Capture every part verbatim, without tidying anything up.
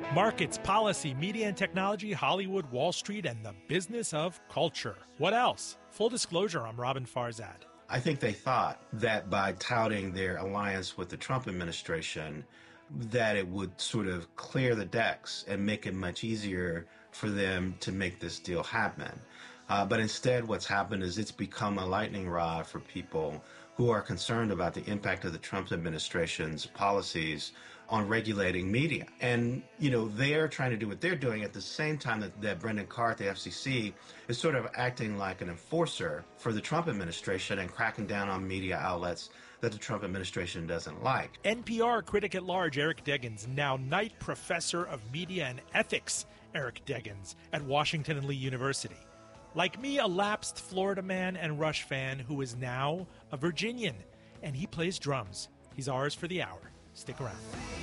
Markets, policy, media and technology, Hollywood, Wall Street, and the business of culture. What else? Full disclosure, I'm Robin Farzad. I think they thought that by touting their alliance with the Trump administration, that it would sort of clear the decks and make it much easier for them to make this deal happen. Uh, but instead, what's happened is it's become a lightning rod for people who are concerned about the impact of the Trump administration's policies on regulating media. And, you know, they're trying to do what they're doing at the same time that, that Brendan Carr at the F C C is sort of acting like an enforcer for the Trump administration and cracking down on media outlets that the Trump administration doesn't like. N P R critic at large Eric Deggans, now Knight Professor of Media and Ethics Eric Deggans at Washington and Lee University. Like me, a lapsed Florida man and Rush fan who is now a Virginian, and he plays drums. He's ours for the hour. Stick around.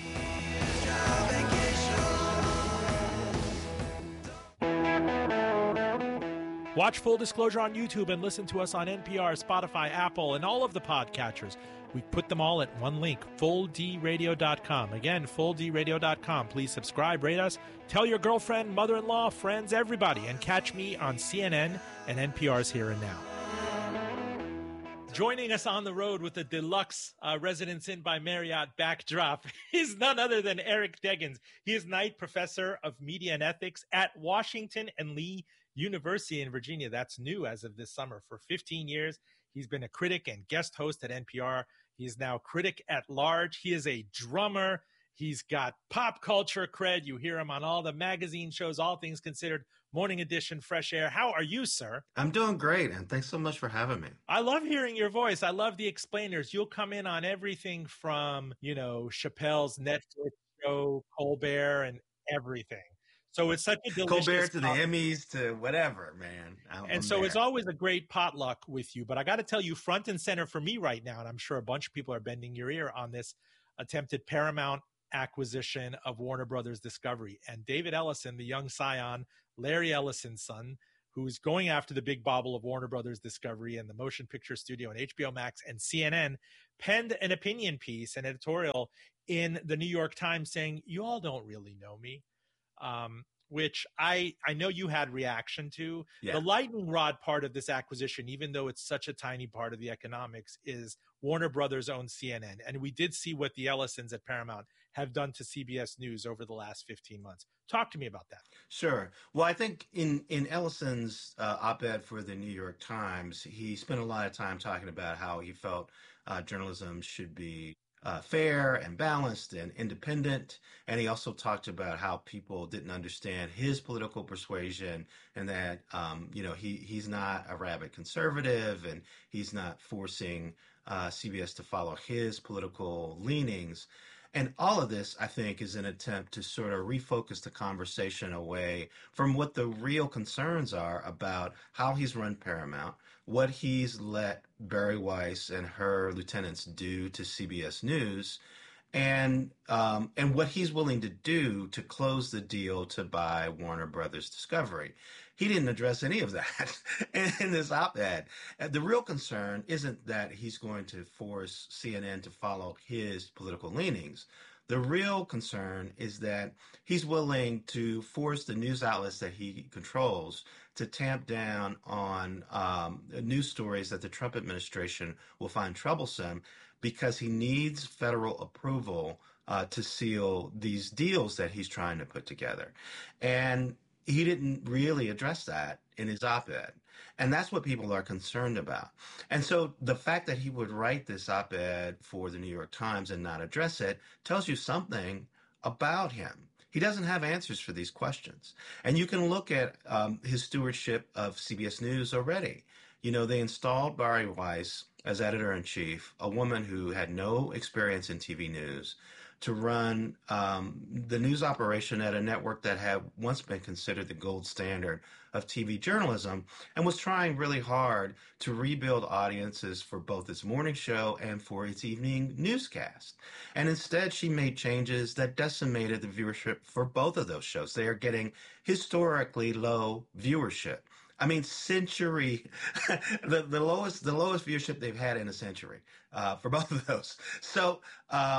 Watch Full Disclosure on YouTube and listen to us on N P R, Spotify, Apple, and all of the podcatchers. We put them all at one link, full d radio dot com. Again, full d radio dot com. Please subscribe, rate us, tell your girlfriend, mother-in-law, friends, everybody, and catch me on C N N and N P R's Here and Now. Joining us on the road with a deluxe uh, Residence Inn by Marriott backdrop is none other than Eric Deggans. He is Knight Professor of Media and Ethics at Washington and Lee University in Virginia. That's new as of this summer. For fifteen years, he's been a critic and guest host at N P R. He is now critic at large. He is a drummer. He's got pop culture cred. You hear him on all the magazine shows, All Things Considered, Morning Edition, Fresh Air. How are you, sir? I'm doing great, and thanks so much for having me. I love hearing your voice. I love the explainers. You'll come in on everything from, you know, Chappelle's Netflix show, Colbert, and everything. So it's such a delicious Colbert to the talk. Emmys to whatever, man. I'm, and I'm so there. It's always a great potluck with you. But I got to tell you, front and center for me right now, and I'm sure a bunch of people are bending your ear on this attempted Paramount acquisition of Warner Brothers Discovery. And David Ellison, the young scion, Larry Ellison's son, who's going after the big bauble of Warner Brothers Discovery and the Motion Picture Studio and H B O Max and C N N, penned an opinion piece, an editorial in the New York Times saying, you all don't really know me. Um, which I, I know you had reaction to. Yeah. The lightning rod part of this acquisition, even though it's such a tiny part of the economics, is Warner Brothers owns C N N. And we did see what the Ellisons at Paramount have done to C B S News over the last fifteen months. Talk to me about that. Sure. Well, I think in, in Ellison's uh, op-ed for the New York Times, he spent a lot of time talking about how he felt uh, journalism should be Uh, fair and balanced and independent. And he also talked about how people didn't understand his political persuasion and that, um, you know, he, he's not a rabid conservative and he's not forcing uh, C B S to follow his political leanings. And all of this, I think, is an attempt to sort of refocus the conversation away from what the real concerns are about how he's run Paramount, what he's let Bari Weiss and her lieutenants do to C B S News, and um, and what he's willing to do to close the deal to buy Warner Brothers Discovery. He didn't address any of that in, in this op-ed. The real concern isn't that he's going to force C N N to follow his political leanings. The real concern is that he's willing to force the news outlets that he controls to tamp down on um, news stories that the Trump administration will find troublesome because he needs federal approval uh, to seal these deals that he's trying to put together. And he didn't really address that in his op-ed. And that's what people are concerned about. And so the fact that he would write this op-ed for the New York Times and not address it tells you something about him. He doesn't have answers for these questions. And you can look at um, his stewardship of C B S News already. You know, they installed Bari Weiss as editor-in-chief, a woman who had no experience in T V news, to run um, the news operation at a network that had once been considered the gold standard of T V journalism and was trying really hard to rebuild audiences for both its morning show and for its evening newscast. And instead, she made changes that decimated the viewership for both of those shows. They are getting historically low viewership. I mean, century, the, the lowest, the lowest viewership they've had in a century uh, for both of those. So, um,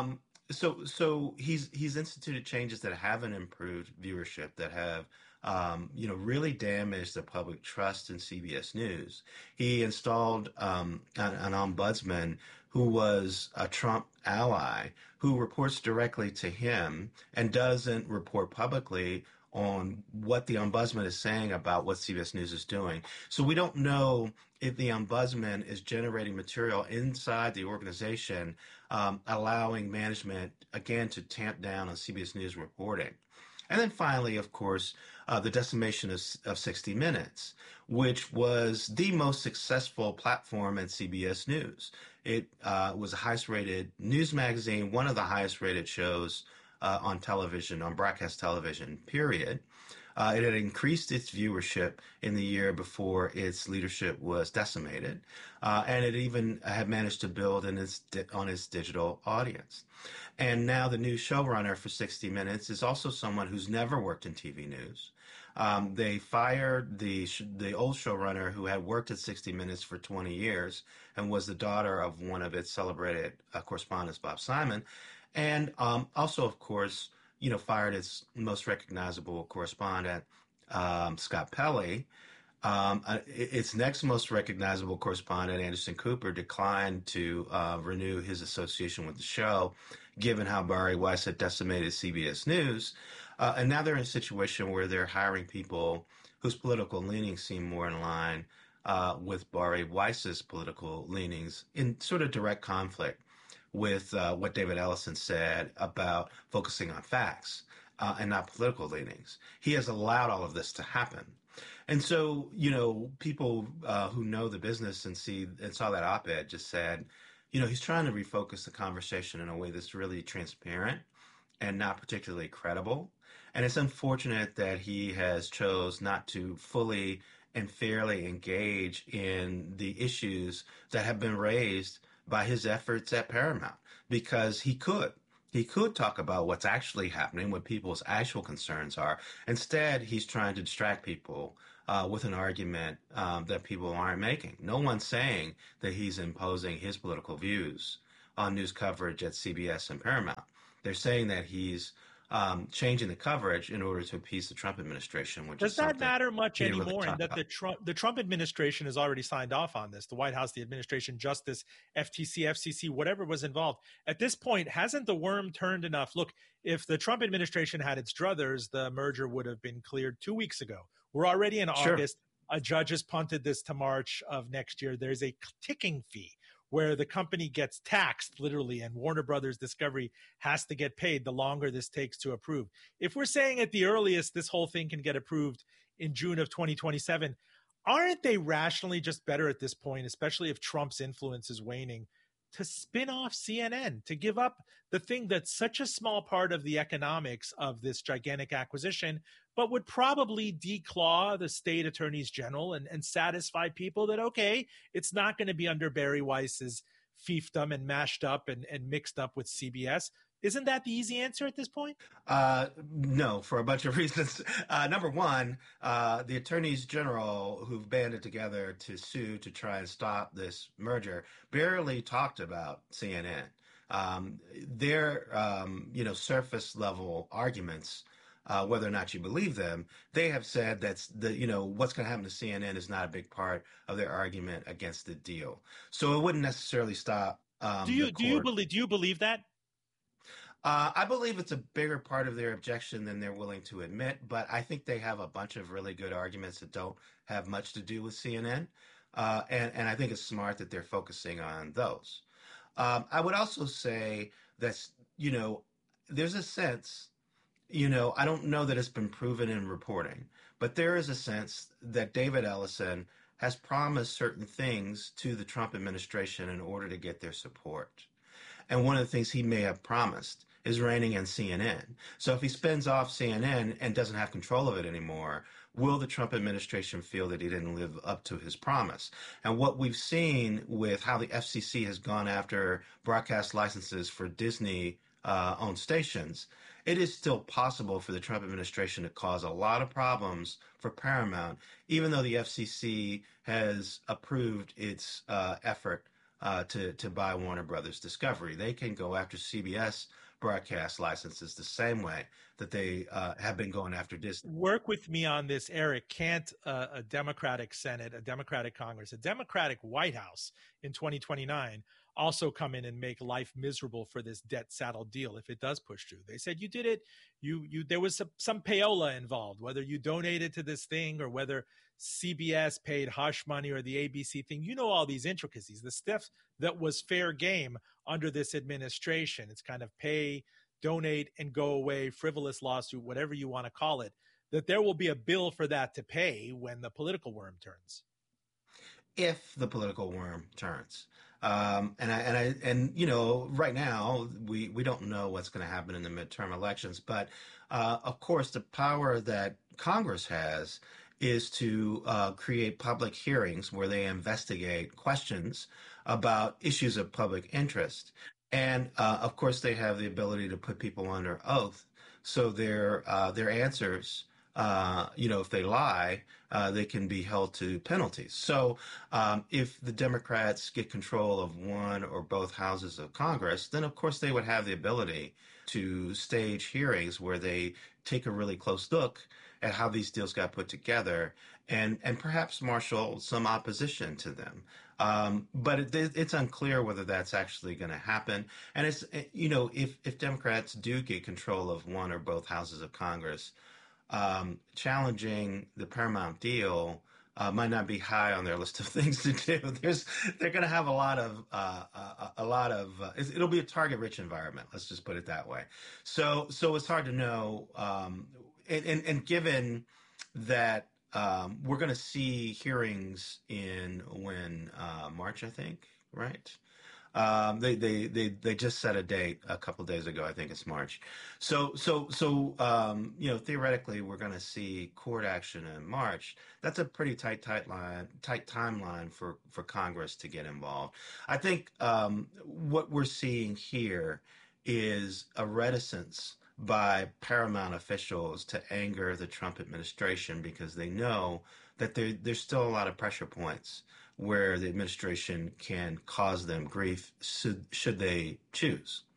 So, so he's he's instituted changes that haven't improved viewership, that have, um, you know, really damaged the public trust in C B S News. He installed um, an, an ombudsman who was a Trump ally, who reports directly to him and doesn't report publicly on what the ombudsman is saying about what C B S News is doing. So we don't know if the ombudsman is generating material inside the organization, um, allowing management, again, to tamp down on C B S News reporting. And then finally, of course, uh, the decimation of, of sixty Minutes, which was the most successful platform in C B S News. It uh, was a highest rated news magazine, one of the highest rated shows uh, on television, on broadcast television, period. Uh, it had increased its viewership in the year before its leadership was decimated, uh, and it even had managed to build in its di- on its digital audience. And now the new showrunner for sixty Minutes is also someone who's never worked in T V news. Um, they fired the sh- the old showrunner who had worked at sixty Minutes for twenty years and was the daughter of one of its celebrated uh, correspondents, Bob Simon, and um, also, of course, you know, fired its most recognizable correspondent, um, Scott Pelley. Um, uh, its next most recognizable correspondent, Anderson Cooper, declined to uh, renew his association with the show, given how Bari Weiss had decimated C B S News. Uh, and now they're in a situation where they're hiring people whose political leanings seem more in line uh, with Bari Weiss's political leanings, in sort of direct conflict with uh, what David Ellison said about focusing on facts uh, and not political leanings. He has allowed all of this to happen. And so, you know, people uh, who know the business and see and saw that op-ed just said, you know, he's trying to refocus the conversation in a way that's really transparent and not particularly credible. And it's unfortunate that he has chose not to fully and fairly engage in the issues that have been raised by his efforts at Paramount, because he could. He could talk about what's actually happening, what people's actual concerns are. Instead, he's trying to distract people uh, with an argument um, that people aren't making. No one's saying that he's imposing his political views on news coverage at C B S and Paramount. They're saying that he's um, changing the coverage in order to appease the Trump administration, which is Does that something matter much he didn't really anymore? And talk that about. the Trump the Trump administration has already signed off on this. The White House, the administration, Justice, F T C, F C C, whatever was involved. At this point, hasn't the worm turned enough? Look, if the Trump administration had its druthers, the merger would have been cleared two weeks ago. We're already in Sure. August. A judge has punted this to March of next year. There's a ticking fee where the company gets taxed literally, and Warner Brothers Discovery has to get paid the longer this takes to approve. If we're saying at the earliest this whole thing can get approved in June of twenty twenty-seven, aren't they rationally just better at this point, especially if Trump's influence is waning, to spin off C N N, to give up the thing that's such a small part of the economics of this gigantic acquisition, but would probably declaw the state attorneys general and, and satisfy people that, okay, it's not going to be under Bari Weiss's fiefdom and mashed up and, and mixed up with C B S. Isn't that the easy answer at this point? Uh, no, for a bunch of reasons. Uh, number one, uh, the attorneys general who've banded together to sue to try and stop this merger barely talked about C N N. Um, their, um, you know, surface level arguments, uh, whether or not you believe them, they have said that the, you know, what's going to happen to C N N is not a big part of their argument against the deal. So it wouldn't necessarily stop um, do you the do you court. believe do you believe that? Uh, I believe it's a bigger part of their objection than they're willing to admit, but I think they have a bunch of really good arguments that don't have much to do with C N N, uh, and and I think it's smart that they're focusing on those. Um, I would also say that, you know, there's a sense, you know, I don't know that it's been proven in reporting, but there is a sense that David Ellison has promised certain things to the Trump administration in order to get their support. And one of the things he may have promised is reining in C N N. So if he spins off C N N and doesn't have control of it anymore, will the Trump administration feel that he didn't live up to his promise? And what we've seen with how the F C C has gone after broadcast licenses for Disney uh, owned stations, it is still possible for the Trump administration to cause a lot of problems for Paramount, even though the F C C has approved its uh, effort Uh, to to buy Warner Brothers Discovery. They can go after C B S broadcast licenses the same way that they uh, have been going after Disney. Work with me on this, Eric. Can't uh, a Democratic Senate, a Democratic Congress, a Democratic White House in twenty twenty-nine also come in and make life miserable for this debt saddled deal if it does push through? They said you did it. You you there was some, some payola involved, whether you donated to this thing or whether C B S paid hush money or the A B C thing. You know all these intricacies, the stuff that was fair game under this administration. It's kind of pay, donate, and go away, frivolous lawsuit, whatever you want to call it, that there will be a bill for that to pay when the political worm turns. If the political worm turns. Um, and I, and I, and you know, right now we, we don't know what's going to happen in the midterm elections, but uh, of course the power that Congress has is to uh, create public hearings where they investigate questions about issues of public interest. And uh, of course they have the ability to put people under oath, so their uh, their answers, Uh, you know, if they lie, uh, they can be held to penalties. So um, if the Democrats get control of one or both houses of Congress, then of course they would have the ability to stage hearings where they take a really close look at how these deals got put together and, and perhaps marshal some opposition to them. Um, but it, it's unclear whether that's actually going to happen. And it's, you know, if, if Democrats do get control of one or both houses of Congress, Um, challenging the Paramount deal uh, might not be high on their list of things to do. There's, they're going to have a lot of, uh, a, a lot of. Uh, it'll be a target-rich environment. Let's just put it that way. So, so it's hard to know. Um, and, and, and given that um, we're going to see hearings in when uh, March, I think, right? Um, they, they, they, they just set a date a couple of days ago. I think it's March. So, so, so, um, you know, theoretically, we're going to see court action in March. That's a pretty tight, tight line, tight timeline for, for Congress to get involved. I think, um, what we're seeing here is a reticence by Paramount officials to anger the Trump administration because they know that there, there's still a lot of pressure points where the administration can cause them grief should, should they choose.